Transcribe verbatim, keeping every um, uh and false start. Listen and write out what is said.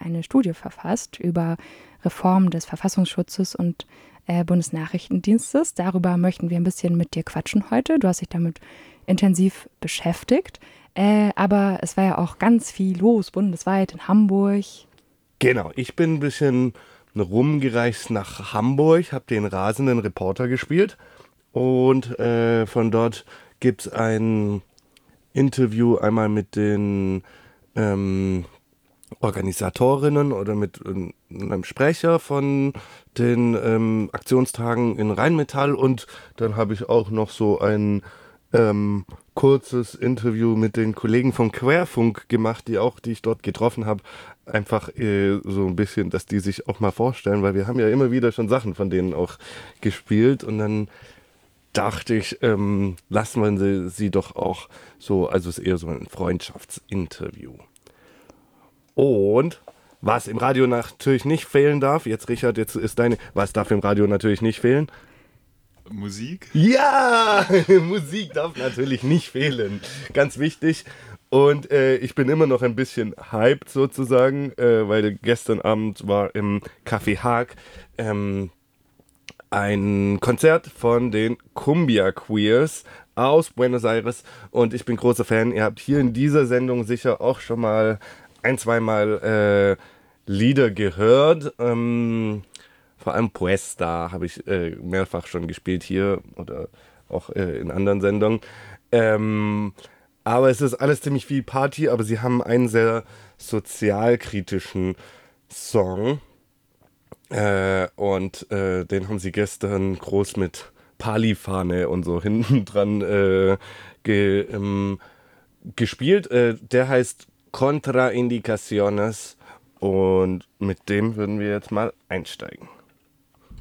eine Studie verfasst über Reform des Verfassungsschutzes und äh, Bundesnachrichtendienstes. Darüber möchten wir ein bisschen mit dir quatschen heute. Du hast dich damit intensiv beschäftigt. Äh, aber es war ja auch ganz viel los, bundesweit in Hamburg. Genau, ich bin ein bisschen rumgereist nach Hamburg, habe den rasenden Reporter gespielt und äh, von dort gibt es ein Interview einmal mit den ähm, Organisatorinnen oder mit ähm, einem Sprecher von den ähm, Aktionstagen in Rheinmetall und dann habe ich auch noch so ein ähm, kurzes Interview mit den Kollegen vom Querfunk gemacht, die auch, die ich dort getroffen habe, einfach äh, so ein bisschen, dass die sich auch mal vorstellen, weil wir haben ja immer wieder schon Sachen von denen auch gespielt und dann dachte ich, ähm, lassen wir sie, sie doch auch so, also es ist eher so ein Freundschaftsinterview. Und was im Radio natürlich nicht fehlen darf, jetzt Richard, jetzt ist deine, was darf im Radio natürlich nicht fehlen? Musik? Ja, Musik darf natürlich nicht fehlen. Ganz wichtig. Und äh, ich bin immer noch ein bisschen hyped sozusagen, äh, weil gestern Abend war im Café Haag ähm, ein Konzert von den Cumbia Queers aus Buenos Aires und ich bin großer Fan. Ihr habt hier in dieser Sendung sicher auch schon mal ein, zweimal äh, Lieder gehört. Ähm, vor allem Puesta habe ich äh, mehrfach schon gespielt hier oder auch äh, in anderen Sendungen. Ähm, aber es ist alles ziemlich viel Party, aber sie haben einen sehr sozialkritischen Song. Äh, und äh, den haben sie gestern groß mit Pali-Fahne und so hinten dran äh, ge, ähm, gespielt. Äh, der heißt Contraindicaciones und mit dem würden wir jetzt mal einsteigen.